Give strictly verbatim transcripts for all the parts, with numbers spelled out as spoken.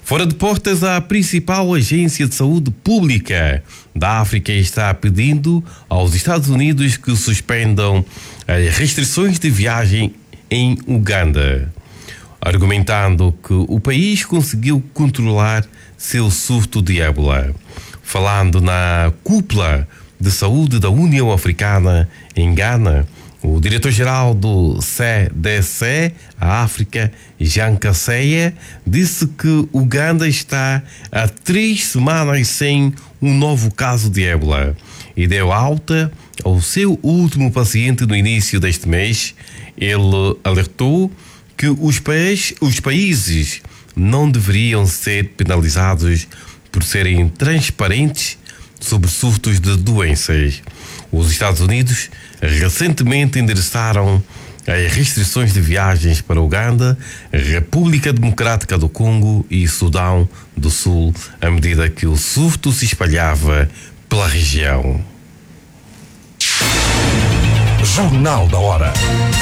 Fora de portas, a principal agência de saúde pública da África está pedindo aos Estados Unidos que suspendam as restrições de viagem em Uganda, argumentando que o país conseguiu controlar seu surto de ébola. Falando na cúpula de saúde da União Africana em Gana, o diretor-geral do C D C, a África, Jean Kaseya, disse que Uganda está há três semanas sem um novo caso de ébola e deu alta ao seu último paciente no início deste mês. Ele alertou que os, país, os países não deveriam ser penalizados por serem transparentes sobre surtos de doenças. Os Estados Unidos recentemente endereçaram as restrições de viagens para Uganda, República Democrática do Congo e Sudão do Sul, à medida que o surto se espalhava pela região. Jornal da Hora.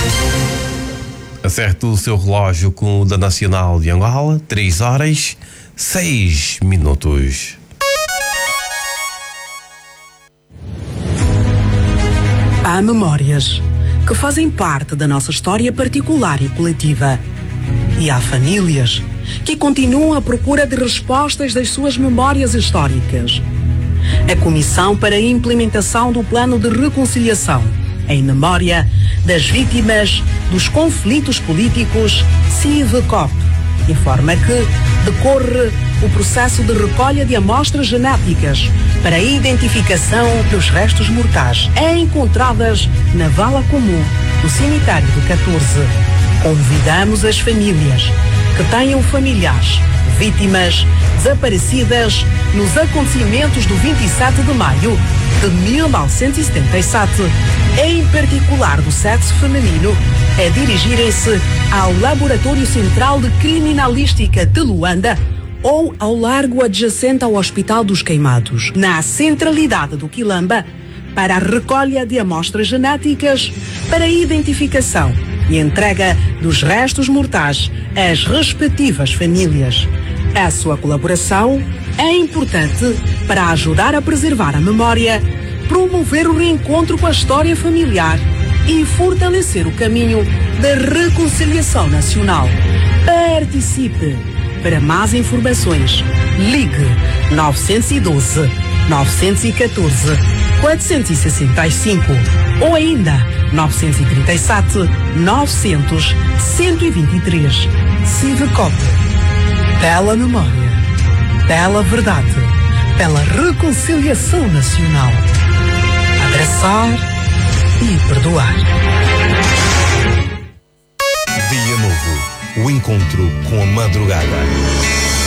Acerte o seu relógio com o da Nacional de Angola, três horas, seis minutos. Há memórias que fazem parte da nossa história particular e coletiva. E há famílias que continuam à procura de respostas das suas memórias históricas. A Comissão para a Implementação do Plano de Reconciliação em memória das vítimas dos conflitos políticos, CIVCOP, informa que decorre o processo de recolha de amostras genéticas para a identificação dos restos mortais encontradas na vala comum do cemitério do catorze. Convidamos as famílias que tenham familiares, vítimas desaparecidas nos acontecimentos do vinte e sete de maio de mil novecentos e setenta e sete, em particular do sexo feminino, a dirigirem-se ao Laboratório Central de Criminalística de Luanda ou ao largo adjacente ao Hospital dos Queimados, na centralidade do Quilamba, para a recolha de amostras genéticas para a identificação e entrega dos restos mortais às respectivas famílias. A sua colaboração é importante para ajudar a preservar a memória, promover o reencontro com a história familiar e fortalecer o caminho da reconciliação nacional. Participe! Para mais informações, ligue nove um dois, nove um quatro, quatro seis cinco ou ainda nove três sete, nove zero zero, um dois três. CIVCOP. Pela memória, pela verdade, pela reconciliação nacional. Abraçar e perdoar. Dia novo. O encontro com a madrugada.